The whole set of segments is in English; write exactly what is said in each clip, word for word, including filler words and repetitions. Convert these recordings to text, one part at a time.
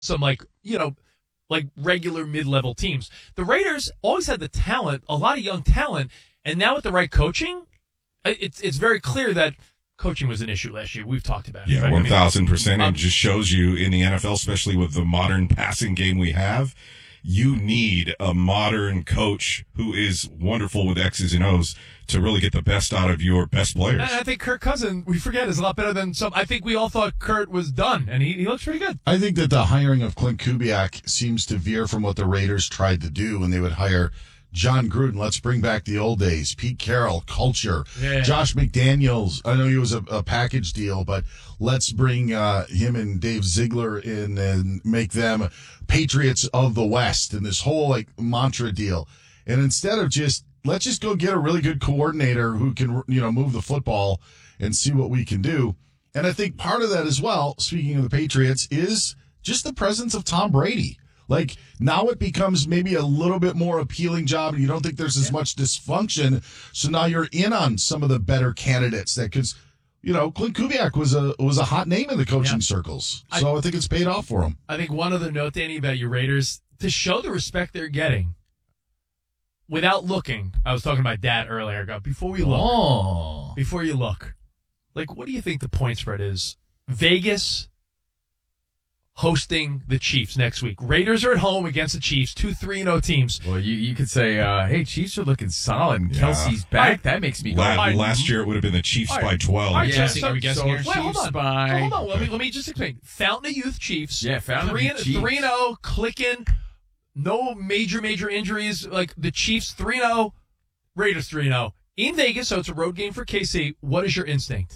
some, like, you know, like regular mid-level teams. The Raiders always had the talent, a lot of young talent, and now with the right coaching, it's it's very clear that coaching was an issue last year. We've talked about it. Yeah, right? one thousand percent. I mean, It just shows you in the N F L, especially with the modern passing game we have, you need a modern coach who is wonderful with X's and O's to really get the best out of your best players. And I think Kirk Cousins, we forget, is a lot better than some. I think we all thought Kurt was done, and he, he looks pretty good. I think that the hiring of Clint Kubiak seems to veer from what the Raiders tried to do when they would hire John Gruden. Let's bring back the old days. Pete Carroll, culture. Yeah. Josh McDaniels. I know he was a, a package deal, but let's bring uh, him and Dave Ziegler in and make them Patriots of the West and this whole like mantra deal. And instead of just, let's just go get a really good coordinator who can, you know, move the football and see what we can do. And I think part of that as well, speaking of the Patriots, is just the presence of Tom Brady. Like, now it becomes maybe a little bit more appealing job, and you don't think there's as much dysfunction. So now you're in on some of the better candidates that could, you know, Clint Kubiak was a was a hot name in the coaching Yeah. circles. So I, I think it's paid off for him. I think one other note, Danny, about your Raiders, to show the respect they're getting, without looking, I was talking to my dad earlier, I go, before we look, Oh. before you look, like, what do you think the point spread is? Vegas hosting the Chiefs next week. Raiders are at home against the Chiefs, two three and oh teams. Well, you, you could say, uh, hey, Chiefs are looking solid, and Yeah. Kelsey's back. I- that makes me go. La- I- last year it would have been the Chiefs I- by twelve. I- Yeah, guessing- so, are we guessing so here? Wait, hold Chiefs on. by... So hold on. Let me, let me just explain. Fountain of Youth Chiefs. Yeah, Fountain of three Youth and, Chiefs. three and oh, clicking. No major, major injuries. Like the Chiefs three and oh, Raiders three and oh. In Vegas, so it's a road game for K C. What is your instinct?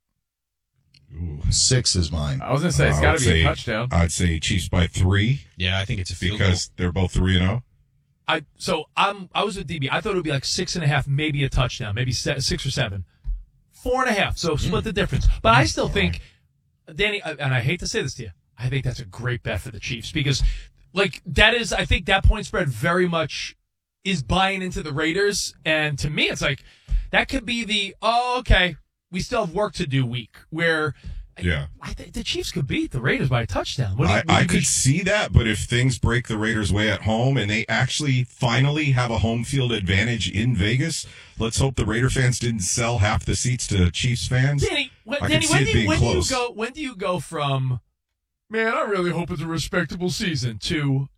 Ooh. Six is mine. I was going to say, it's I got would to be say- a touchdown. I'd say Chiefs by three Yeah, I think it's a field because they're both three and oh. I so I'm I was with D B. I thought it would be like six and a half, maybe a touchdown, maybe se- six or seven, four and a half. So split the difference. But I still think, Danny, and I hate to say this to you, I think that's a great bet for the Chiefs because, like, that is, I think that point spread very much is buying into the Raiders, and to me, it's like that could be the oh okay, we still have work to do week where. Yeah. I think the Chiefs could beat the Raiders by a touchdown. What do you- I, would you I be- could see that, but if things break the Raiders' way at home and they actually finally have a home field advantage in Vegas, let's hope the Raider fans didn't sell half the seats to Chiefs fans. Danny, when, I Danny, could see when, it do you, being when do you close. go? When do you go from, man, I really hope it's a respectable season to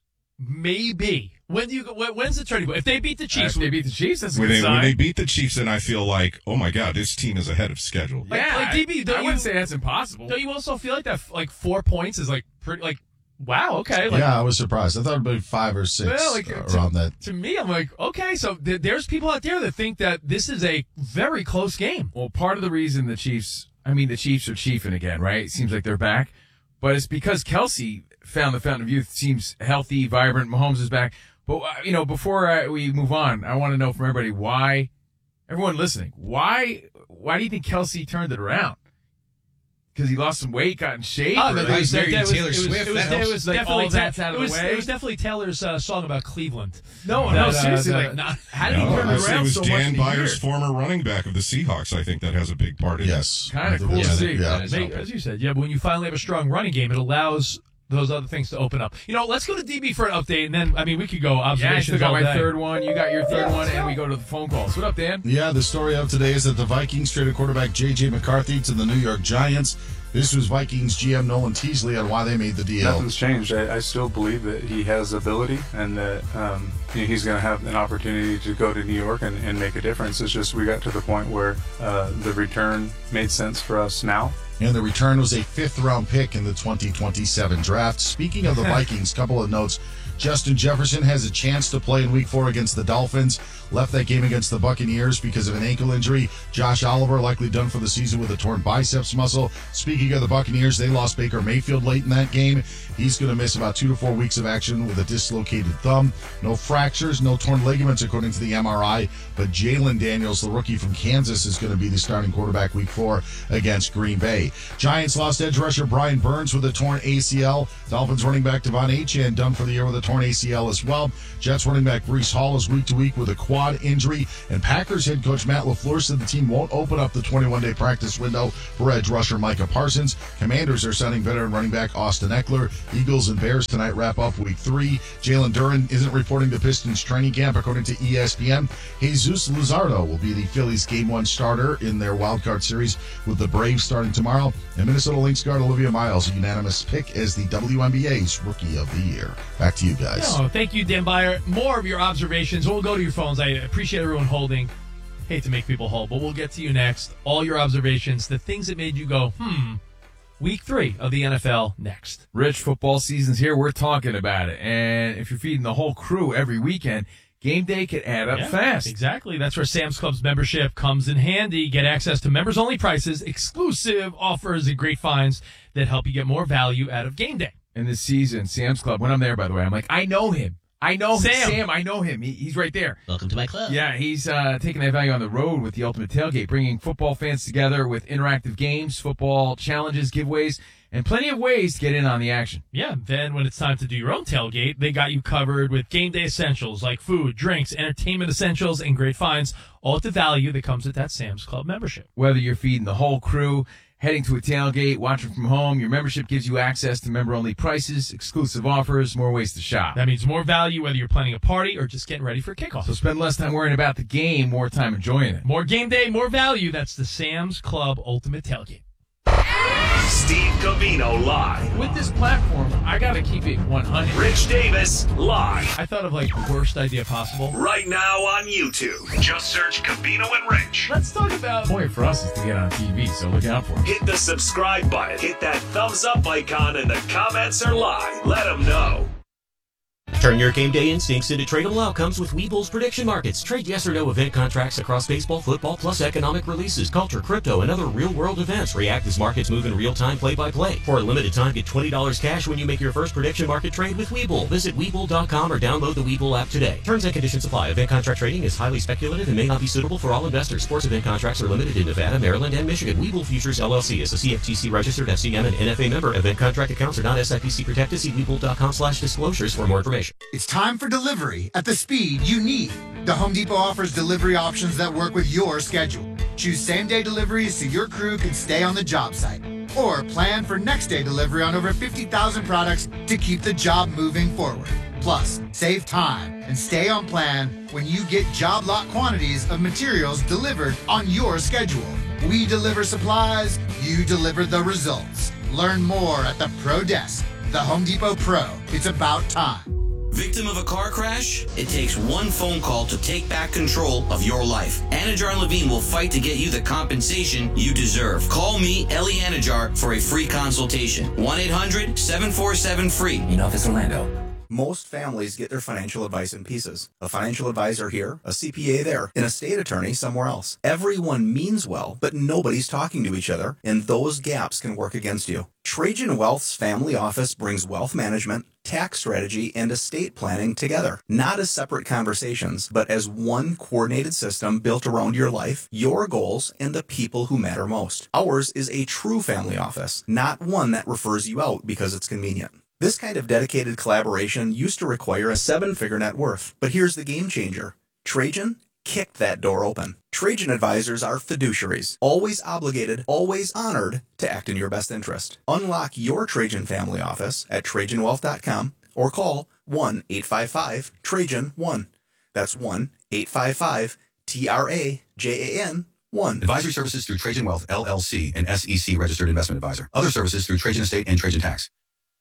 maybe? When do you go? when- When's the turning point? If they beat the Uh, Chiefs, if they beat the Chiefs, that's a When good they, sign. when they beat the Chiefs, then I feel like, oh my God, this team is ahead of schedule. Like- yeah, like D B, I, don't I wouldn't you- say that's impossible. don't you also feel like that? Like four points is like pretty. Like wow, okay. Like, yeah, I was surprised. I thought it would be five or six Well, like, uh, to- around that. To me, I'm like, okay, so th- there's people out there that think that this is a very close game. Well, part of the reason the Chiefs, I mean, the Chiefs are chiefing again, right? It seems like they're back, but it's because Kelsey found the fountain of youth, seems healthy, vibrant. Mahomes is back. But, uh, you know, before uh, we move on, I want to know from everybody why, everyone listening, why, why do you think Kelsey turned it around? Because he lost some weight, got in shape? Oh, or that- like- was married that to was- Taylor it was- Swift, It was, that it helps. was Like, definitely all that's out of it was, the way? It was definitely Taylor's uh, song about Cleveland. no, That, no, uh, seriously, that- like, not- how did he No, turn I it said around it was so Dan much in a Byers, year? former running back of the Seahawks. I think that has a big part in it. Yes. Kinda I think cool that's to it, see. Yeah. That is Make- helpful. as you said, yeah, but when you finally have a strong running game, it allows those other things to open up. You know, let's go to D B for an update, and then, I mean, we could go Yeah, I observations still got all my day. third one. You got your third one, and we go to the phone calls. What up, Dan? Yeah, the story of today is that the Vikings traded quarterback J J. McCarthy to the New York Giants. This was Vikings G M Nolan Teasley on why they made the deal. Nothing's changed. I, I still believe that he has ability and that um, you know, he's going to have an opportunity to go to New York and, and make a difference. It's just we got to the point where uh, the return made sense for us now. And the return was a fifth round pick in the twenty twenty-seven draft. Speaking of the Vikings, couple of notes. Justin Jefferson has a chance to play in week four against the Dolphins. Left that game against the Buccaneers because of an ankle injury. Josh Oliver likely done for the season with a torn biceps muscle. Speaking of the Buccaneers, they lost Baker Mayfield late in that game. He's going to miss about two to four weeks of action with a dislocated thumb. No fractures, no torn ligaments according to the M R I. But Jalen Daniels, the rookie from Kansas, is going to be the starting quarterback week four against Green Bay. Day. Giants lost edge rusher Brian Burns with a torn A C L. Dolphins running back Devon Achane done for the year with a torn A C L as well. Jets running back Breece Hall is week to week with a quad injury. And Packers head coach Matt LaFleur said the team won't open up the twenty-one day practice window for edge rusher Micah Parsons. Commanders are signing veteran running back Austin Eckler. Eagles and Bears tonight wrap up week three. Jalen Duren isn't reporting to Pistons training camp, according to E S P N. Jesus Luzardo will be the Phillies game one starter in their wildcard series with the Braves starting tomorrow. And Minnesota Lynx guard Olivia Miles, a unanimous pick as the W N B A's Rookie of the Year. Back to you guys. Oh, thank you, Dan Byer. More of your observations. We'll go to your phones. I appreciate everyone holding. Hate to make people hold, but we'll get to you next. All your observations, the things that made you go, hmm. Week three of the N F L next. Rich, football season's here. We're talking about it. And if you're feeding the whole crew every weekend, game day could add up yeah, fast. Exactly. That's where Sam's Club's membership comes in handy. Get access to members-only prices, exclusive offers, and great finds that help you get more value out of game day. And this season, Sam's Club, when I'm there, by the way, I'm like, I know him. I know Sam. Sam. I know him. He, he's right there. Welcome to my club. Yeah, he's uh, taking that value on the road with the Ultimate Tailgate, bringing football fans together with interactive games, football challenges, giveaways, and plenty of ways to get in on the action. Yeah, then when it's time to do your own tailgate, they got you covered with game day essentials like food, drinks, entertainment essentials, and great finds, all at the value that comes with that Sam's Club membership. Whether you're feeding the whole crew, heading to a tailgate, watching from home, your membership gives you access to member-only prices, exclusive offers, more ways to shop. That means more value whether you're planning a party or just getting ready for kickoff. So spend less time worrying about the game, more time enjoying it. More game day, more value. That's the Sam's Club Ultimate Tailgate. Steve Covino live. With this platform, I got to keep it one hundred. Rich Davis live. I thought of like the worst idea possible. Right now on YouTube. Just search Covino and Rich. Let's talk about... The point for us is to get on T V, so look out for it. Hit the subscribe button. Hit that thumbs up icon and the comments are live. Let them know. Turn your game day instincts into tradable outcomes with Webull's prediction markets. Trade yes or no event contracts across baseball, football, plus economic releases, culture, crypto, and other real-world events. React as markets move in real time, play-by-play. For a limited time, get twenty dollars cash when you make your first prediction market trade with Webull. Visit Webull dot com or download the Webull app today. Terms and conditions apply. Event contract trading is highly speculative and may not be suitable for all investors. Sports event contracts are limited in Nevada, Maryland, and Michigan. Webull Futures, L L C is a C F T C registered F C M and N F A member. Event contract accounts are not S I P C protected. See Webull dot com slash disclosures for more information. It's time for delivery at the speed you need. The Home Depot offers delivery options that work with your schedule. Choose same-day deliveries so your crew can stay on the job site. Or plan for next-day delivery on over fifty thousand products to keep the job moving forward. Plus, save time and stay on plan when you get job lot quantities of materials delivered on your schedule. We deliver supplies, you deliver the results. Learn more at the Pro Desk. The Home Depot Pro. It's about time. Victim of a car crash? It takes one phone call to take back control of your life. Anajar and Levine will fight to get you the compensation you deserve. Call me, Ellie Anajar, for a free consultation. one eight hundred seven four seven free. In Office Orlando. Most families get their financial advice in pieces. A financial advisor here, a C P A there, an estate attorney somewhere else. Everyone means well, but nobody's talking to each other, and those gaps can work against you. Trajan Wealth's family office brings wealth management, tax strategy, and estate planning together. Not as separate conversations, but as one coordinated system built around your life, your goals, and the people who matter most. Ours is a true family office, not one that refers you out because it's convenient. This kind of dedicated collaboration used to require a seven-figure net worth, but here's the game changer. Trajan kicked that door open. Trajan advisors are fiduciaries, always obligated, always honored to act in your best interest. Unlock your Trajan family office at Trajan Wealth dot com or call one eight five five Trajan one. That's one eight five five T R A J A N one. Advisory services through Trajan Wealth, L L C, and S E C registered investment advisor. Other services through Trajan Estate and Trajan Tax.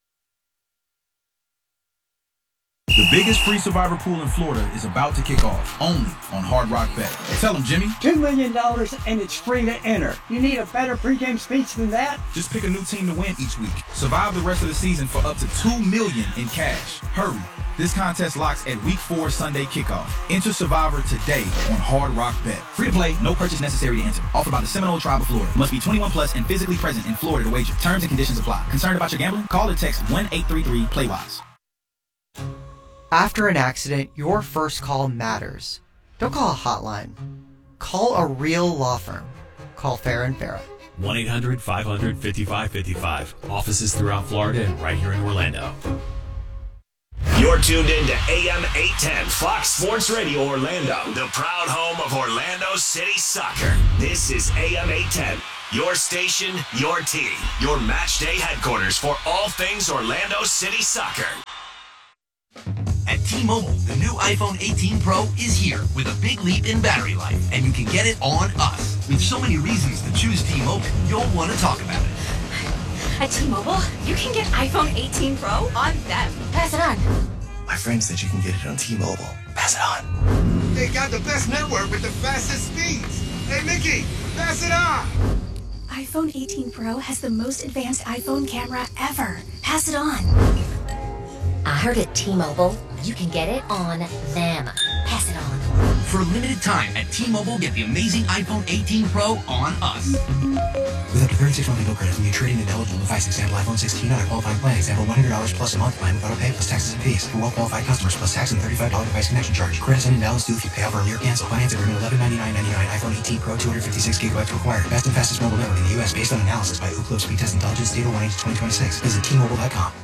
The biggest free Survivor pool in Florida is about to kick off, only on Hard Rock Bet. Tell them, Jimmy. Two million dollars and it's free to enter. You need a better pregame speech than that? Just pick a new team to win each week. Survive the rest of the season for up to two million dollars in cash. Hurry. This contest locks at week four Sunday kickoff. Enter Survivor today on Hard Rock Bet. Free to play, no purchase necessary to enter. Offered by the Seminole Tribe of Florida. Must be twenty-one plus and physically present in Florida to wager. Terms and conditions apply. Concerned about your gambling? Call or text one eight three three play wise. After an accident, your first call matters. Don't call a hotline. Call a real law firm. Call Farah and Farah. one eight hundred five hundred fifty-five fifty-five. Offices throughout Florida and right here in Orlando. You're tuned in to A M eight ten Fox Sports Radio Orlando, the proud home of Orlando City Soccer. This is A M eight ten, your station, your team, your match day headquarters for all things Orlando City Soccer. At T-Mobile, the new iPhone eighteen Pro is here with a big leap in battery life, and you can get it on us. With so many reasons to choose T-Mobile, you'll want to talk about it. At T-Mobile, you can get iPhone eighteen Pro on them. Pass it on. My friend said you can get it on T-Mobile. Pass it on. They got the best network with the fastest speeds. Hey, Mickey, pass it on. iPhone eighteen Pro has the most advanced iPhone camera ever. Pass it on. I heard at T-Mobile, you can get it on them. Pass it on. For a limited time at T-Mobile, get the amazing iPhone eighteen Pro on us. With up to thirty-six monthly bill credit when you trade in an eligible device, example iPhone sixteen on a qualifying plan, example one hundred dollars plus a month plan with auto pay plus taxes and fees. For well-qualified customers plus tax and thirty-five dollars device connection charge. Credits and invalid due if you pay off earlier cancel. Finance agreement eleven ninety-nine ninety-nine. iPhone eighteen Pro two hundred fifty-six gigabytes required. Best and fastest mobile network in the U S based on analysis by Ookla Speed Test Intelligence Data one H twenty twenty-six. Visit T Mobile dot com.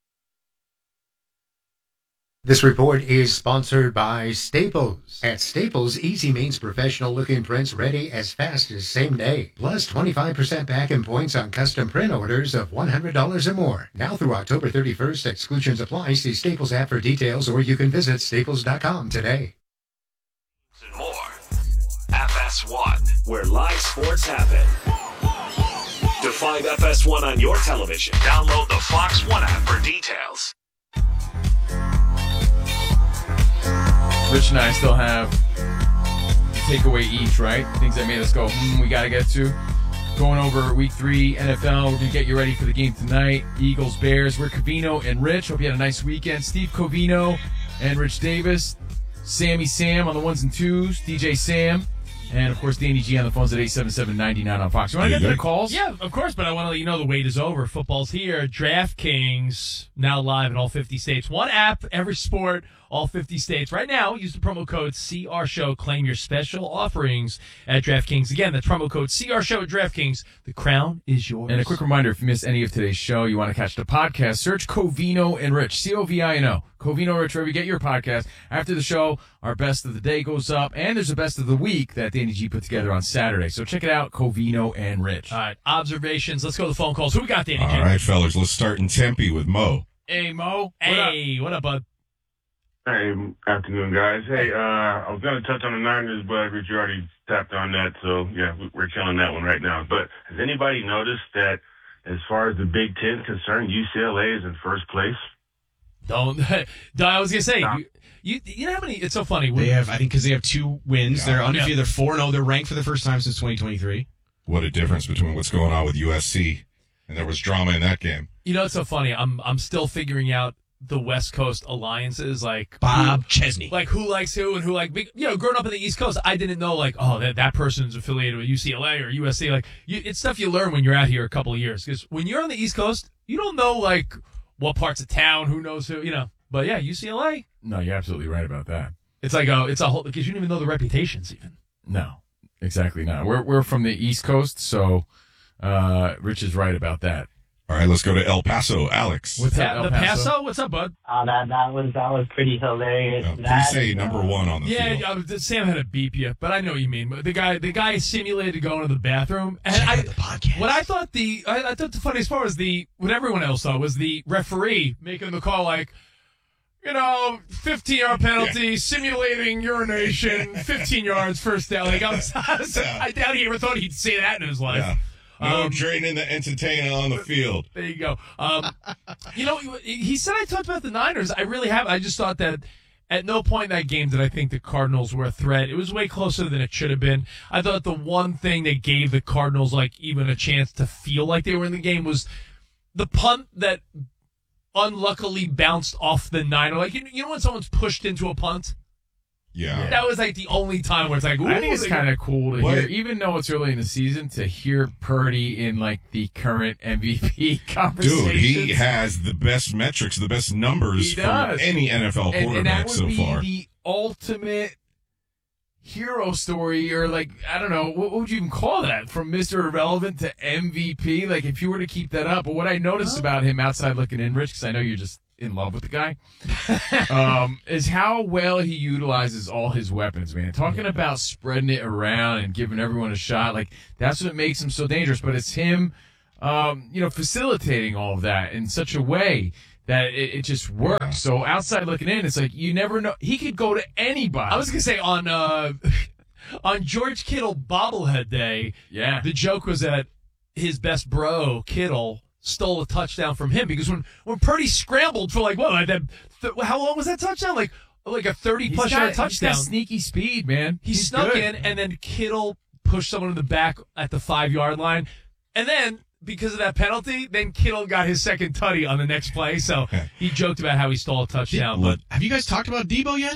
This report is sponsored by Staples. At Staples, Easy means professional-looking prints ready as fast as same day. Plus twenty-five percent back in points on custom print orders of one hundred dollars or more. Now through October thirty-first, exclusions apply. See Staples app for details, or you can visit staples dot com today. And more. F S one, where live sports happen. To find F S one on your television, download the Fox One app for details. Rich and I still have takeaway each, right? Things that made us go, hmm, we got to get to. Going over week three N F L. We're going to get you ready for the game tonight. Eagles, Bears. We're Covino and Rich. Hope you had a nice weekend. Steve Covino and Rich Davis. Sammy Sam on the ones and twos. D J Sam. And, of course, Danny G on the phones at eight seven seven, nine nine on Fox. You want to get to the calls? Yeah, of course, but I want to let you know the wait is over. Football's here. DraftKings, now live in all fifty states. One app, every sport, all fifty states. Right now, use the promo code C R Show. Claim your special offerings at DraftKings. Again, that's promo code C R Show at DraftKings. The crown is yours. And a quick reminder, if you missed any of today's show, you want to catch the podcast, search Covino and Rich, C O V I N O. Covino and Rich, wherever you get your podcast. After the show, our best of the day goes up, and there's a best of the week that Danny G put together on Saturday. So check it out, Covino and Rich. All right, observations. Let's go to the phone calls. Who we got, Danny G? All right, fellas, let's start in Tempe with Mo. Hey, Mo. Hey, what up, bud? Hey, afternoon, guys. Hey, uh, I was going to touch on the Niners, but Rich already tapped on that, so yeah, we're killing that one right now. But has anybody noticed that as far as the Big Ten is concerned, U C L A is in first place? Don't. I was gonna say, you, you, you know how many? It's so funny. They have, I think, because they have two wins. Yeah. They're undefeated. Yeah. They're four and zero. They're ranked for the first time since twenty twenty-three. What a difference between what's going on with U S C, and there was drama in that game. You know, it's so funny. I'm I'm still figuring out the West Coast alliances, like Bob who, Chesney, like who likes who and who like. You know, growing up in the East Coast, I didn't know like, oh, that that person's affiliated with U C L A or U S C. Like, you, it's stuff you learn when you're out here a couple of years. Because when you're on the East Coast, you don't know like what parts of town, who knows who, you know. But yeah, U C L A. No, you're absolutely right about that. It's like a, it's a whole, because you don't even know the reputations even. No, exactly not. We're we're from the East Coast, so uh, Rich is right about that. All right, let's go to El Paso. Alex. What's up, El Paso? Paso? What's up, bud? Uh, that that was that was pretty hilarious. No, please that, say number uh, one on the yeah, field. Yeah, Sam had to beep you, but I know what you mean. The guy, the guy simulated going to the bathroom, and Check I, out the podcast. what I thought the, I, I thought the funniest part was the, what everyone else thought was the referee making the call, like, you know, fifteen-yard penalty, yeah. simulating urination, fifteen yards, first down. Like, I, was, I, was, Yeah. I doubt he ever thought he'd say that in his life. Yeah. No Um, draining the entertainer on the field. There you go. Um, you know, he said I talked about the Niners. I really have. I just thought that at no point in that game did I think the Cardinals were a threat. It was way closer than it should have been. I thought the one thing that gave the Cardinals like even a chance to feel like they were in the game was the punt that unluckily bounced off the Niner. Like, you, you know when someone's pushed into a punt? Yeah. That was like the only time where it's like, ooh, I think it's kind of cool to What? hear, even though it's early in the season, to hear Purdy in like the current M V P conversation. Dude, he has the best metrics, the best numbers He from does. any N F L and, quarterback and that would so be far. the ultimate hero story, or like, I don't know, what, what would you even call that? From Mister Irrelevant to M V P? Like, if you were to keep that up. But what I noticed about him outside looking in, Rich, because I know you're just in love with the guy, um, is how well he utilizes all his weapons, man. Talking about spreading it around and giving everyone a shot, like, that's what makes him so dangerous. But it's him, um, you know, facilitating all of that in such a way that it, it just works. So outside looking in, it's like, you never know. He could go to anybody. I was going to say, on uh, on George Kittle bobblehead day, yeah, the joke was that his best bro, Kittle, stole a touchdown from him, because when, when Purdy scrambled for, like, what, like that, th- how long was that touchdown? Like, like a thirty-plus yard touchdown. He's got sneaky speed, man. He He's snuck good. in, and then Kittle pushed someone in the back at the five-yard line. And then, because of that penalty, then Kittle got his second tutty on the next play. So he joked about how he stole a touchdown. But have you guys talked about Debo yet?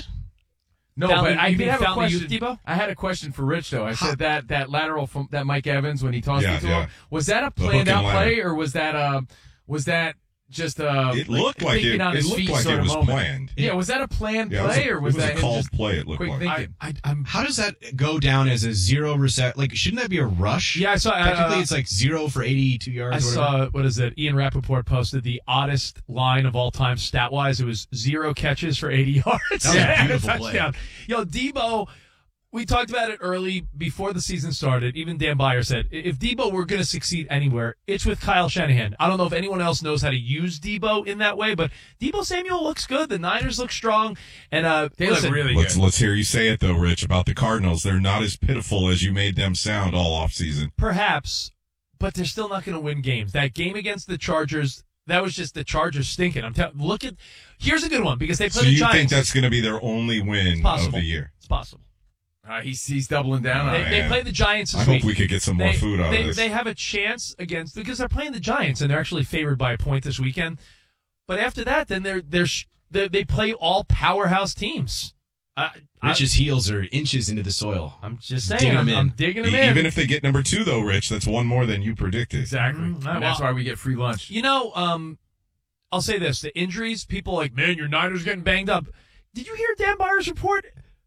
No, Found but the- I you did mean have a found the question. youth, Debo? I had a question for Rich, though. I said that that lateral from that Mike Evans when he tossed Yeah, it to yeah. him, was that a The hook planned and out ladder. play, or was that uh, was that just uh, It looked like thinking it- on it his looked feet like sort it of was moment? planned. Yeah, was that a planned Yeah, it was play, a- or was, it was a that him called just play, it looked quick like. thinking? I, I'm, How does that go down as a zero reset? Like, shouldn't that be a rush? Yeah, I saw. Technically, uh, it's like zero for eighty-two yards. I or whatever. saw, what is it? Ian Rappaport posted the oddest line of all time stat wise. It was zero catches for eighty yards. That was a and beautiful play. touchdown. Yo, Debo, we talked about it early before the season started. Even Dan Byer said, if Debo were going to succeed anywhere, it's with Kyle Shanahan. I don't know if anyone else knows how to use Debo in that way, but Debo Samuel looks good. The Niners look strong. And uh, They listen, look really Let's good. let's hear you say it though, Rich, about the Cardinals. They're not as pitiful as you made them sound all off season. Perhaps, but they're still not going to win games. That game against the Chargers, that was just the Chargers stinking. I'm telling. Look at. Here's a good one, because they play So the you Giants. think that's going to be their only win It's of possible. the year? It's possible. Uh, he's he's doubling down on They, it. they play the Giants this I hope week. we could get some more They- food out they, of this. They have a chance against, because they're playing the Giants, and they're actually favored by a point this weekend. But after that, then they're they're, sh- they they play all powerhouse teams. I, I, Rich's heels are inches into the soil. I'm just saying, Digging I'm, them in. I'm digging them E- in. Even if they get number two, though, Rich, that's one more than you predicted. Exactly. Mm, And that's well, why we get free lunch. You know, um, I'll say this: the injuries, people are like, man, your Niners getting banged up. Did you hear Dan Byers' report?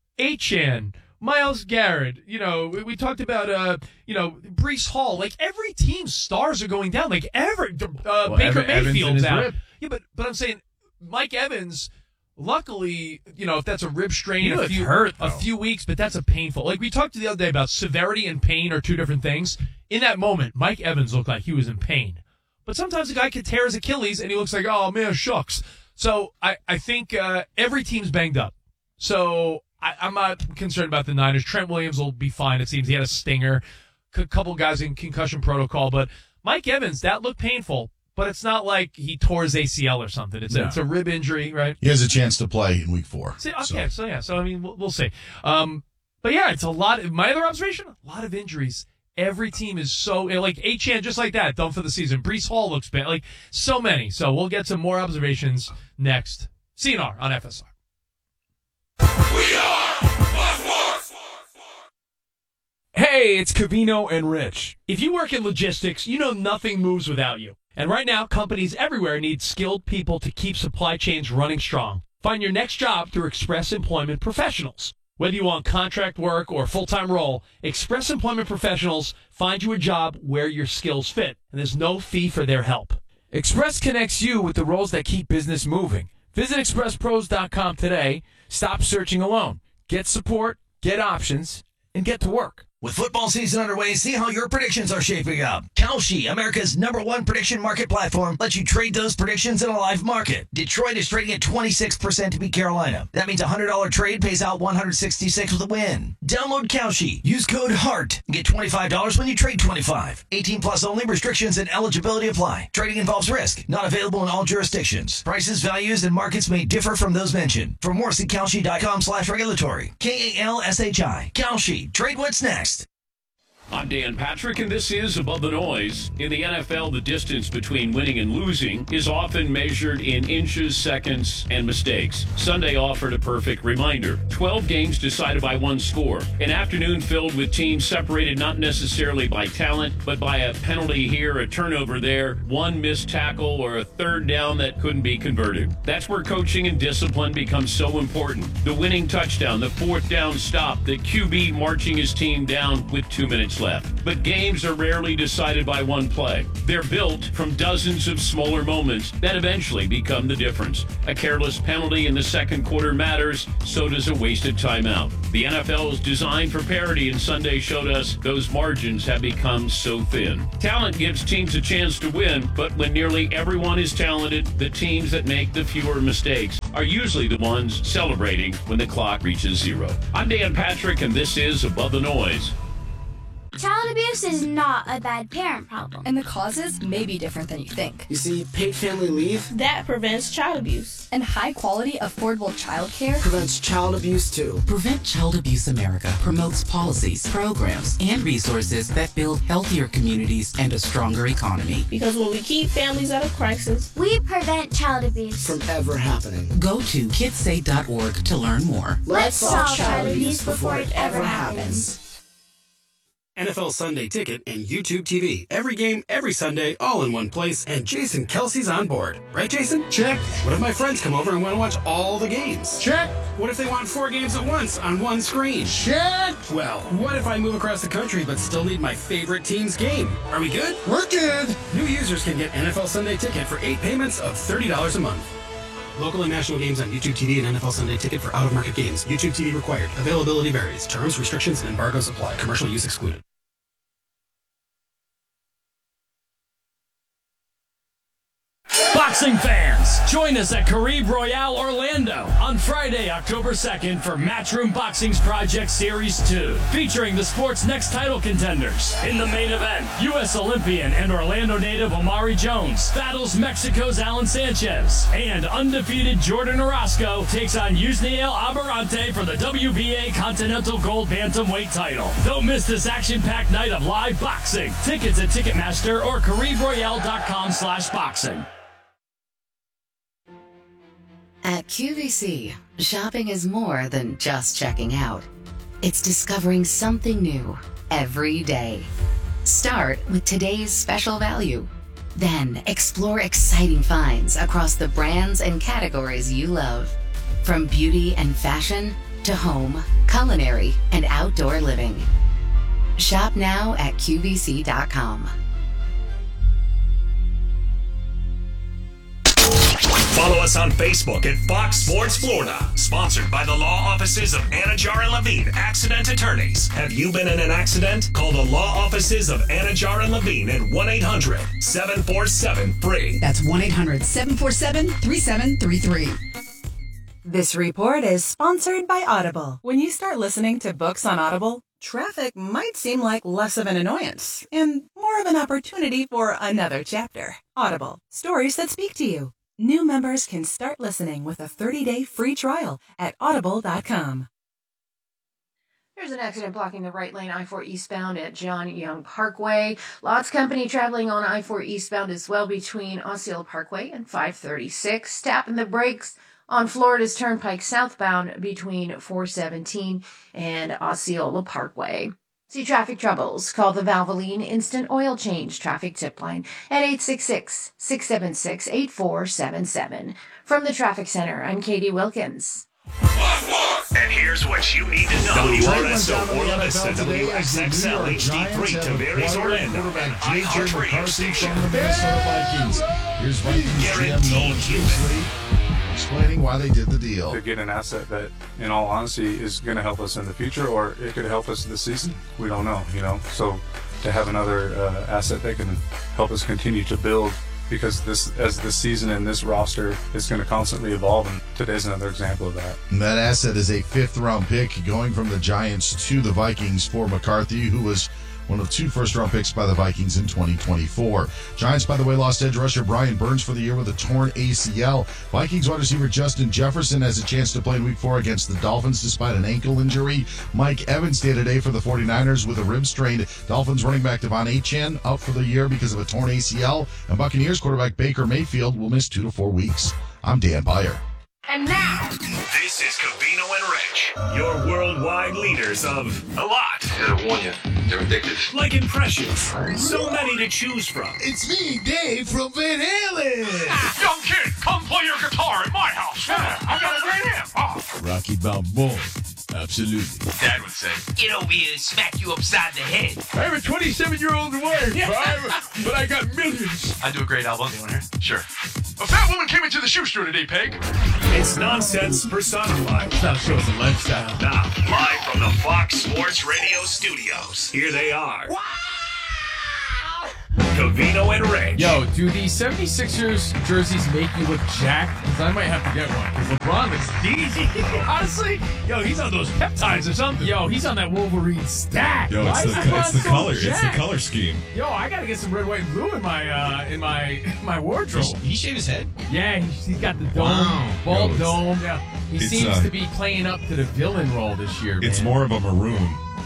Achan, Myles Garrett. You know, we, we talked about, uh, you know, Breece Hall. Like, every team's stars are going down. Like, every uh, Well, Baker Evan- Evans and Mayfield's his out. rib. Yeah, but but I'm saying Mike Evans. Luckily, you know, if that's a rib strain, He a looked few hurt, a though. few weeks, but that's a painful. Like we talked the other day about severity and pain are two different things. In that moment, Mike Evans looked like he was in pain. But sometimes a guy could tear his Achilles and he looks like, oh man, shucks. So I, I think uh, every team's banged up. So I, I'm not concerned about the Niners. Trent Williams will be fine. It seems he had a stinger, a couple guys in concussion protocol. But Mike Evans, that looked painful. But it's not like he tore his A C L or something. It's, No. a, it's a rib injury, right? He has a chance to play in week four. See, okay, so. so yeah, so I mean, we'll, we'll see. Um, but yeah, it's a lot. My other observation: a lot of injuries. Every team is so like Achan, just like that, done for the season. Breece Hall looks bad, like so many. So we'll get some more observations next. C N R on F S R. Hey, it's Cavino and Rich. If you work in logistics, you know nothing moves without you. And right now, companies everywhere need skilled people to keep supply chains running strong. Find your next job through Express Employment Professionals. Whether you want contract work or full-time role, Express Employment Professionals find you a job where your skills fit, and there's no fee for their help. Express connects you with the roles that keep business moving. Visit express pros dot com today. Stop searching alone. Get support, get options, and get to work. With football season underway, see how your predictions are shaping up. Kalshi, America's number one prediction market platform, lets you trade those predictions in a live market. Detroit is trading at twenty-six percent to beat Carolina. That means a one hundred dollars trade pays out one hundred sixty-six with a win. Download Kalshi. Use code HEART and get twenty-five dollars when you trade twenty-five. eighteen plus only. Restrictions and eligibility apply. Trading involves risk. Not available in all jurisdictions. Prices, values, and markets may differ from those mentioned. For more, see Kalshi dot com slash regulatory. K A L S H I. Kalshi. Trade what's next. I'm Dan Patrick, and this is Above the Noise. In the N F L, the distance between winning and losing is often measured in inches, seconds, and mistakes. Sunday offered a perfect reminder. twelve games decided by one score. An afternoon filled with teams separated not necessarily by talent, but by a penalty here, a turnover there, one missed tackle, or a third down that couldn't be converted. That's where coaching and discipline becomes so important. The winning touchdown, the fourth down stop, the Q B marching his team down with two minutes left. But games are rarely decided by one play. They're built from dozens of smaller moments that eventually become the difference. A careless penalty in the second quarter matters, so does a wasted timeout. The N F L is designed for parity, and Sunday showed us those margins have become so thin. Talent gives teams a chance to win, but when nearly everyone is talented, the teams that make the fewer mistakes are usually the ones celebrating when the clock reaches zero. I'm Dan Patrick, and this is Above the Noise. Child abuse is not a bad parent problem. And the causes may be different than you think. You see, paid family leave, That prevents child abuse. And high-quality, affordable childcare prevents child abuse too. Prevent Child Abuse America promotes policies, programs, and resources that build healthier communities and a stronger economy. Because when we keep families out of crisis, we prevent child abuse from ever happening. Go to kids say dot org to learn more. Let's solve child abuse before it ever happens. N F L Sunday Ticket and YouTube T V. Every game, every Sunday, all in one place, and Jason Kelsey's on board. Right, Jason? Check. What if my friends come over and want to watch all the games? Check. What if they want four games at once on one screen? Check. Well, what if I move across the country but still need my favorite team's game? Are we good? We're good. New users can get N F L Sunday Ticket for eight payments of thirty dollars a month. Local and national games on YouTube T V and N F L Sunday Ticket for out-of-market games. YouTube T V required. Availability varies. Terms, restrictions, and embargoes apply. Commercial use excluded. Boxing fans, join us at Caribe Royale Orlando on Friday, October second for Matchroom Boxing's Project Series two, featuring the sport's next title contenders. In the main event, U S Olympian and Orlando native Omari Jones battles Mexico's Alan Sanchez, and undefeated Jordan Orozco takes on Yusniel Aberrante for the W B A Continental Gold Bantamweight title. Don't miss this action-packed night of live boxing. Tickets at Ticketmaster or Caribe Royale dot com slash boxing. At Q V C, shopping is more than just checking out. It's discovering something new every day. Start with today's special value. Then explore exciting finds across the brands and categories you love. From beauty and fashion to home, culinary, and outdoor living. Shop now at Q V C dot com. Follow us on Facebook at Fox Sports Florida. Sponsored by the law offices of Anajar and Levine, accident attorneys. Have you been in an accident? Call the law offices of Anajar and Levine at one eight hundred seven four seven free. That's one eight hundred seven four seven three seven three three. This report is sponsored by Audible. When you start listening to books on Audible, traffic might seem like less of an annoyance and more of an opportunity for another chapter. Audible, stories that speak to you. New members can start listening with a thirty-day free trial at audible dot com. There's an accident blocking the right lane I four eastbound at John Young Parkway. Lots company traveling on I four eastbound as well between Osceola Parkway and five thirty-six. Tapping the brakes on Florida's Turnpike southbound between four seventeen and Osceola Parkway. See traffic troubles? Call the Valvoline Instant Oil Change Traffic Tip Line at eight six six, six seven six, eight four seven seven. From the Traffic Center, I'm Katie Wilkins. And here's what you need to know. W R S O Orla Vista, W X X L, H D three, Tavares Orlando, and iHeart Radio Station. Here's Vikings G M Nolan Kingsley explaining why they did the deal. To get an asset that, in all honesty, is going to help us in the future, or it could help us this season. We don't know, you know. So to have another uh, asset that can help us continue to build, because this, as this season and this roster is going to constantly evolve, and today's another example of that. And that asset is a fifth-round pick going from the Giants to the Vikings for McCarthy, who was one of two first-round picks by the Vikings in twenty twenty-four. Giants, by the way, lost edge rusher Brian Burns for the year with a torn A C L. Vikings wide receiver Justin Jefferson has a chance to play in week four against the Dolphins despite an ankle injury. Mike Evans day today for the 49ers with a rib strain. Dolphins running back Devon Achane out for the year because of a torn A C L. And Buccaneers quarterback Baker Mayfield will miss two to four weeks. I'm Dan Beyer. And now, this is Covino and Rich, your worldwide leaders of a lot. Gotta warn you, they're addicted. Like impressions, so many to choose from. It's me, Dave from Van Halen. Young kid, come play your guitar at my house. Yeah, I got a great amp. Oh. Rocky Balboa. Absolutely. Dad would say, get over here and smack you upside the head. I have a twenty-seven-year-old wife, Bob, but I got millions. I do a great album. You want to hear? Sure. A fat woman came into the shoe store today, Peg. It's nonsense personified. It's not a show, it's a lifestyle. Now, live from the Fox Sports Radio studios, here they are. Wow! Covino and Rich. Yo, do the 76ers jerseys make you look jacked? Because I might have to get one. Because LeBron looks easy. Honestly, yo, he's on those peptides or something. Yo, he's on that Wolverine stack. Yo, it's Why the, is LeBron it's the so color. jacked? It's the color scheme. Yo, I gotta get some red, white, and blue in my uh, in my my wardrobe. He, he shaved his head? Yeah, he's, he's got the dome, Wow. bald Yo, it's- dome. Yeah, he it's, seems uh, to be playing up to the villain role this year. It's man. more of a maroon.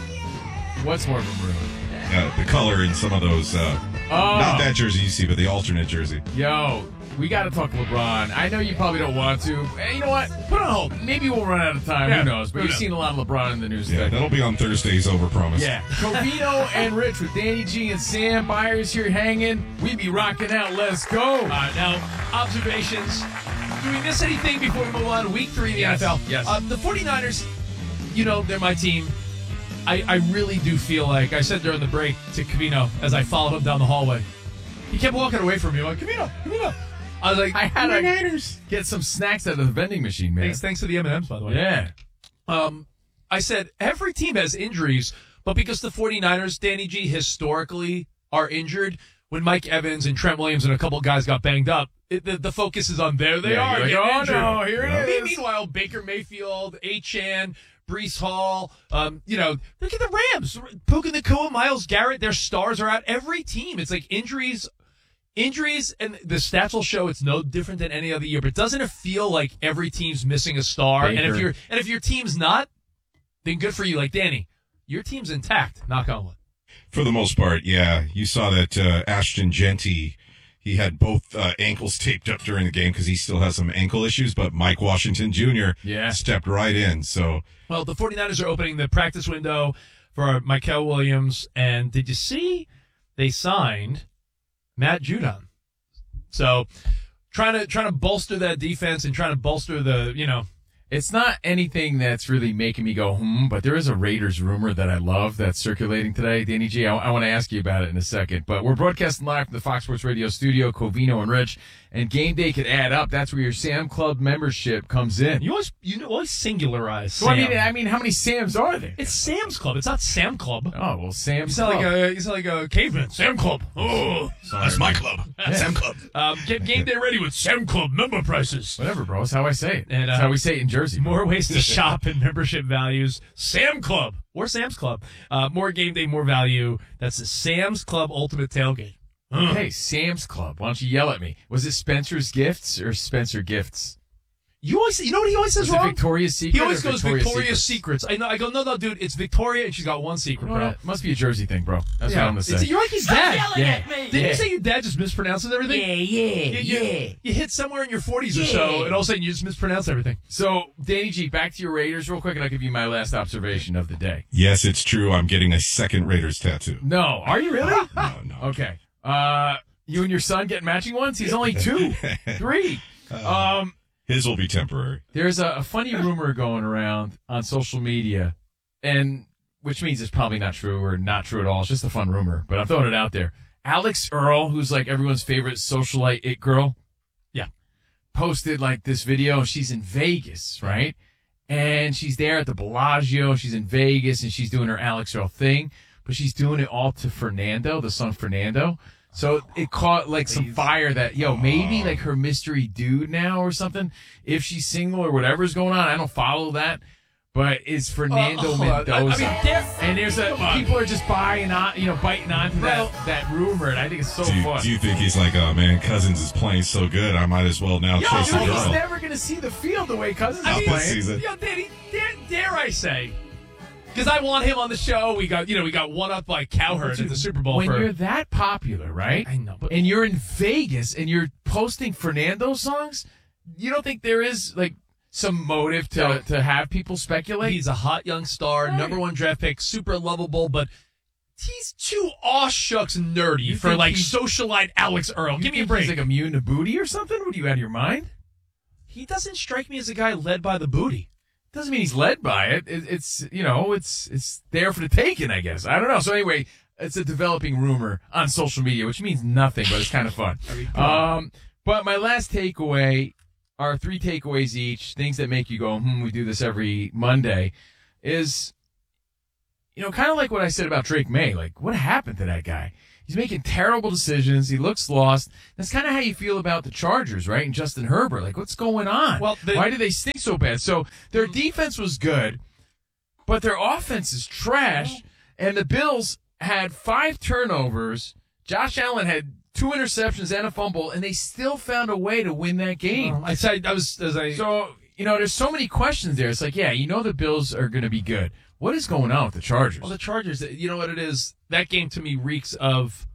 What's more of a maroon? Uh, the color in some of those. Uh, Oh. Not that jersey you see, but the alternate jersey. Yo, we got to talk LeBron. I know you probably don't want to. Hey, you know what? Put it on hold. Maybe we'll run out of time. Yeah, Who knows? But who you've knows? seen a lot of LeBron in the news Yeah, today. that'll be on Thursday's Overpromise. Yeah. Covino and Rich with Danny G and Sam Byers here hanging. We be rocking out. Let's go. All right, now, observations. Do we miss anything before we move on? Week three in the Yes, N F L. yes. Uh, the 49ers, you know, they're my team. I, I really do feel like, I said during the break to Covino as I followed him down the hallway, he kept walking away from me. I'm like, Covino, Covino. I was like, I had to 49ers. get some snacks out of the vending machine, man. Thanks, thanks to the M and M's, by the way. Yeah. Um, I said, every team has injuries, but because the 49ers, Danny G, historically are injured, when Mike Evans and Trent Williams and a couple guys got banged up, it, the, the focus is on there they Yeah, are. you're like, getting oh, injured. no, here it Me- is. Meanwhile, Baker Mayfield, Achane, Brees Hall, um, you know, look at the Rams. Puka Nacua, Myles Garrett, their stars are out. Every team, it's like injuries, injuries, and the stats will show it's no different than any other year. But doesn't it feel like every team's missing a star? And if Baker. you're and if your team's not, then good for you. Like Danny, your team's intact. Knock on wood. For the most part, yeah. You saw that uh, Ashton Genty, he had both uh, ankles taped up during the game because he still has some ankle issues, but Mike Washington Junior Yeah. stepped right in. So Well, the 49ers are opening the practice window for Michael Williams. And did you see they signed Matt Judon? So trying to trying to bolster that defense and trying to bolster the, you know, It's not anything that's really making me go, hmm, but there is a Raiders rumor that I love that's circulating today. Danny G, I, I want to ask you about it in a second. But we're broadcasting live from the Fox Sports Radio studio, Covino and Rich, and game day could add up. That's where your Sam Club membership comes in. you always you always singularize So, I Sam. mean, I mean, how many Sams are there? It's Sam's Club. It's not Sam Club. Oh, well, Sam's You sound Club. like a you sound like a caveman. Sam Club. Oh, That's my club. Sam Club. um, get game day ready with Sam Club member prices. Whatever, bro. That's how I say it. And, That's uh, how we say it in Jersey. bro. More ways to shop and membership values. Sam Club or Sam's Club. Uh, more game day, more value. That's the Sam's Club Ultimate Tailgate. Ugh. Hey, Sam's Club. Why don't you yell at me? Was it Spencer's Gifts or Spencer Gifts? You always, you know what he always says Was it wrong? Victoria's Secret He always or goes Victoria's Victoria's Secrets. I know. I go, no, no, dude, it's Victoria, and she's got one secret, You know bro. what? Must be a Jersey thing, bro. That's Yeah. what I'm going to It's- say. You're like his dad. yelling Yeah. at Didn't Yeah. you say your dad just mispronounces everything? Yeah, yeah, You, you, yeah. you hit somewhere in your forties or so, Yeah. and all of a sudden you just mispronounce everything. So, Danny G, back to your Raiders real quick, and I'll give you my last observation of the day. yes, it's true. I'm getting a second Raiders tattoo. No. Are you really? No, no. Okay. Uh, you and your son get matching ones? He's only two. Three. Um, His will be temporary. there's a, a funny rumor going around on social media, and which means it's probably not true or not true at all. It's just a fun rumor, but I'm throwing it out there. Alex Earl, who's like everyone's favorite socialite it girl, Yeah. posted like this video. She's in Vegas, right? And she's there at the Bellagio. She's in Vegas, and she's doing her Alex Earl thing, but she's doing it all to Fernando, the son Fernando. So it caught like some fire that, yo, maybe like her mystery dude now or something, if she's single or whatever's going on. I don't follow that. But is Fernando Oh, Mendoza? I- I mean, there- and there's a people are just buying on, you know, biting onto that, that rumor, and I think it's so Do you, fun. do you think he's like, oh man, Cousins is playing so good, I might as well now Yo, chase a dude, he's girl? never going to see the field the way Cousins I is mean, playing. season. Yo, Danny, dare, dare I say? Because I want him on the show. We got, you know, we got one up by Cowherd at the Super Bowl. When for, you're that popular, right? I know, but and you're in Vegas and you're posting Fernando songs, you don't think there is like some motive to No. to have people speculate? he's a hot young star, Right. number one draft pick, super lovable, but he's too aw shucks nerdy You for think like he's- socialite Alex Earl. You Give me a think break. He's like immune to booty or something? What are you out of your mind? He doesn't strike me as a guy led by the booty. Doesn't mean he's led by it. it. It's you know, it's it's there for the taking, I guess. I don't know. So anyway, it's a developing rumor on social media, which means nothing, but it's kind of fun. Um, but my last takeaway are three takeaways each, things that make you go, hmm, we do this every Monday, is, you know, kind of like what I said about Drake May. Like, what happened to that guy? He's making terrible decisions. He looks lost. That's kind of how you feel about the Chargers, right? And Justin Herbert. Like, what's going on? Well, the- Why do they stink so bad? So their defense was good, but their offense is trash. And the Bills had five turnovers. Josh Allen had two interceptions and a fumble, and they still found a way to win that game. I said I was as I So, you know, there's so many questions there. It's like, yeah, you know the Bills are going to be good. What is going on with the Chargers? Well, the Chargers, you know what it is? That game to me reeks of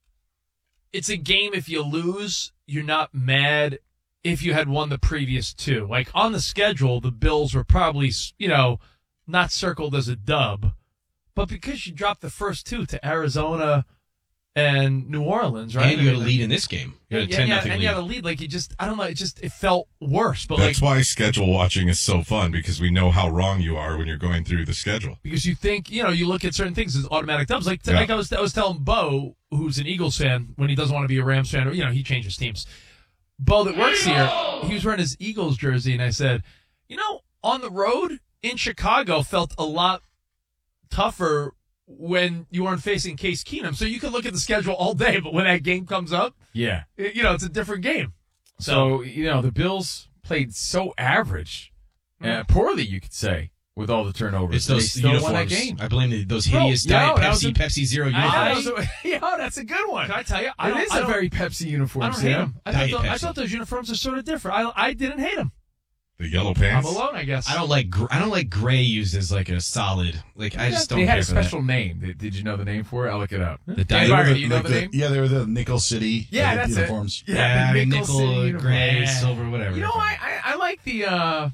it's a game if you lose, you're not mad if you had won the previous two. Like on the schedule, the Bills were probably, you know, not circled as a dub. But because you dropped the first two to Arizona and New Orleans, right? And you had a lead in this game. You had a yeah, ten yeah, nothing and lead. you had a lead. Like you just, I don't know. It just, it felt worse. But That's like, why schedule watching is so fun, because we know how wrong you are when you're going through the schedule. because you think, you know, you look at certain things as automatic dubs. Like, Yeah. like I was, I was telling Bo, who's an Eagles fan, when he doesn't want to be a Rams fan, or, you know, he changes teams. Bo that works here, he was wearing his Eagles jersey, and I said, you know, on the road in Chicago felt a lot tougher when you weren't facing Case Keenum. So you can look at the schedule all day, but when that game comes up, Yeah. it- you know, it's a different game. So, you know, the Bills played so average, uh, poorly, you could say, with all the turnovers. It's They those still uniforms. won that game. I blame the, those Bro, hideous yo, Diet that was Pepsi, a- Pepsi Zero I- uniforms. I- yeah, that's a good one. Can I tell you? I It don't, is I a don't- very Pepsi uniform, I don't hate Sam. them. I Diet thought, tho- I Pepsi. thought those uniforms are sort of different. I, I didn't hate them. The yellow I'm pants. alone, I guess. I don't like gr- I don't like gray used as like a solid. Like I just don't. They had care a for that. special name. Did, did you know the name for it? I'll look it up. The Hey, Diet- Byron, They were you know like the the- name? Yeah, they were the Nickel City Yeah, uh, that's it. uniforms. Yeah, Yeah, the nickel, nickel City gray, uniform. silver, whatever. You know, I, I, I like the uh,